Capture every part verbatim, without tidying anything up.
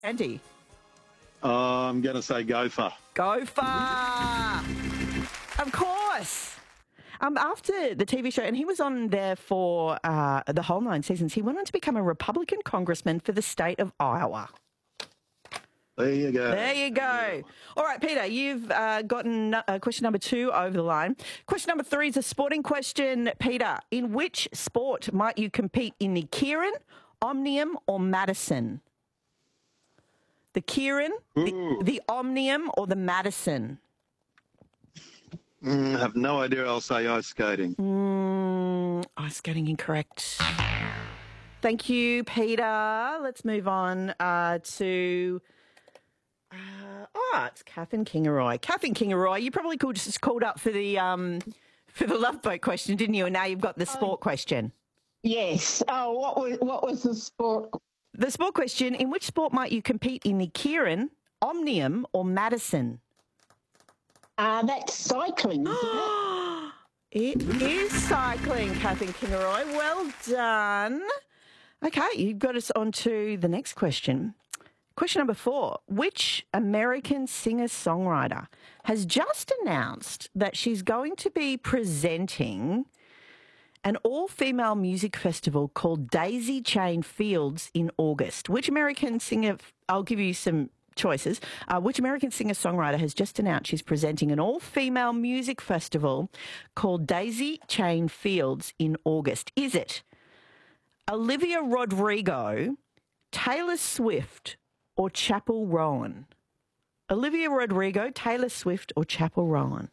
Andy? Uh, I'm going to say Gopher. Gopher! Of course. Um, after the T V show, and he was on there for uh, the whole nine seasons, he went on to become a Republican congressman for the state of Iowa. There you go. There you go. All right, Peter, you've uh, gotten uh, question number two over the line. Question number three is a sporting question. Peter, in which sport might you compete in the Keirin, Omnium or Madison? The Keirin, the, the Omnium or the Madison? Mm, I have no idea. I'll say ice skating. Mm, ice skating incorrect. Thank you, Peter. Let's move on uh, to... Uh, oh, it's Catherine Kingaroy. Catherine Kingaroy, you probably called, just called up for the um, for the Love Boat question, didn't you? And now you've got the sport oh, question. Yes. Oh, what was what was the sport? The sport question: in which sport might you compete in the Keirin, Omnium, or Madison? Uh, that's cycling, isn't it? It is cycling, Catherine Kingaroy. Well done. Okay, you've got us on to the next question. Question number four. Which American singer-songwriter has just announced that she's going to be presenting an all-female music festival called Daisy Chain Fields in August? Which American singer... I'll give you some choices. Uh, which American singer-songwriter has just announced she's presenting an all-female music festival called Daisy Chain Fields in August? Is it Olivia Rodrigo, Taylor Swift, or Chappell Rowan? Olivia Rodrigo, Taylor Swift, or Chappell Rowan?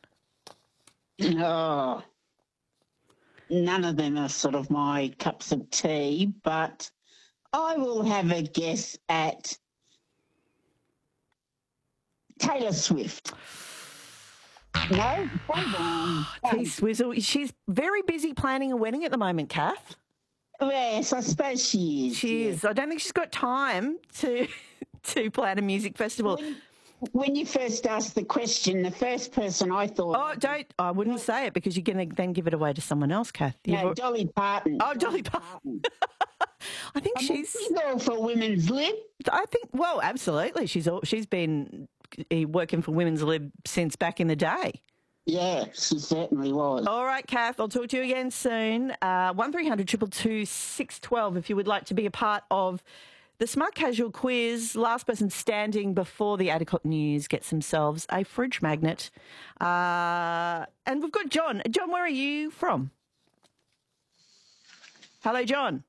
Oh, none of them are sort of my cups of tea, but I will have a guess at Taylor Swift. No? T-Swizzle. She's very busy planning a wedding at the moment, Kath. Yes, I suppose she is. She yeah. is. I don't think she's got time to to plan a music festival. When, when you first asked the question, the first person I thought... Oh, don't... I wouldn't say it because you're going to then give it away to someone else, Kath. No, You've... Dolly Parton. Oh, Dolly, Dolly Parton. I think I'm she's... all for Women's Lib. I think... Well, absolutely. She's all, She's been working for Women's Lib since back in the day. Yeah, she certainly was. All right, Kath, I'll talk to you again soon. Uh, one three hundred two two two six one two if you would like to be a part of the Smart Casual quiz. Last person standing before the eight o'clock news gets themselves a fridge magnet. Uh, and we've got John. John, where are you from? Hello, John.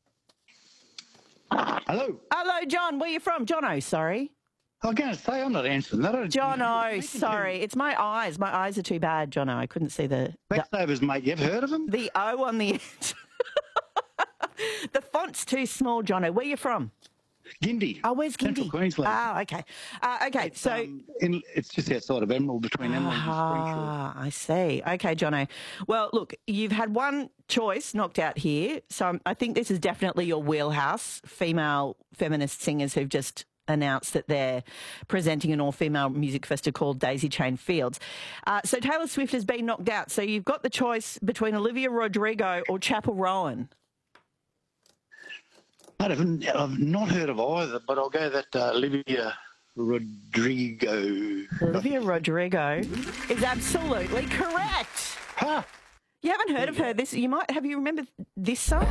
Hello. Hello, John. Where are you from? Jono, sorry. I was going to say, I'm not answering that. Jono, sorry. It's my eyes. My eyes are too bad, Jono. I couldn't see the... Specsavers, mate. You've heard of them? The O on the end. The font's too small, Jono. Where are you from? Gindi. Oh, where's Gindi? Central Queensland. Ah, okay. Uh, okay, it's, so... Um, in, it's just outside of Emerald, between Emerald and Springfield. Ah, I see. Okay, Jono. Well, look, you've had one choice knocked out here, so I think this is definitely your wheelhouse, female feminist singers who've just announced that they're presenting an all-female music festival called Daisy Chain Fields. Uh, so Taylor Swift has been knocked out, so you've got the choice between Olivia Rodrigo or Chappell Rowan. I haven't, I've not heard of either, but I'll go that uh, Olivia Rodrigo. Olivia Rodrigo is absolutely correct. Huh. You haven't heard of her. This you might have. You remember this song?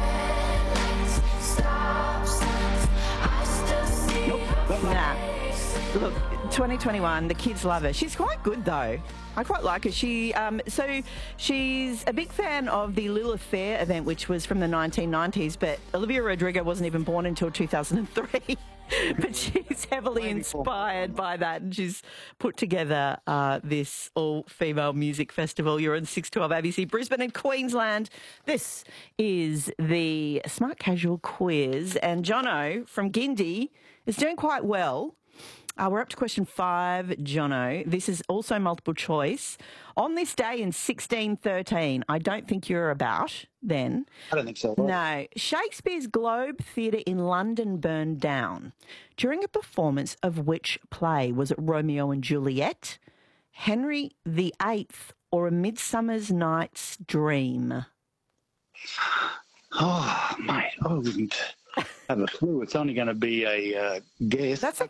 Nope. Nah. Look, twenty twenty-one, the kids love her. She's quite good, though. I quite like her. She, um, so she's a big fan of the Lilith Fair event, which was from the nineteen nineties, but Olivia Rodrigo wasn't even born until two thousand three. But she's heavily inspired by that, and she's put together uh, this all-female music festival. You're on six twelve A B C Brisbane and Queensland. This is the Smart Casual quiz, and Jono from Gindi is doing quite well. Uh, we're up to question five, Jono. This is also multiple choice. On this day in sixteen thirteen, I don't think you're about then. I don't think so. No. Shakespeare's Globe Theatre in London burned down during a performance of which play? Was it Romeo and Juliet, Henry the Eighth, or A Midsummer's Night's Dream? Oh, mate, I wouldn't. have a clue. It's only going to be a uh, guess. That's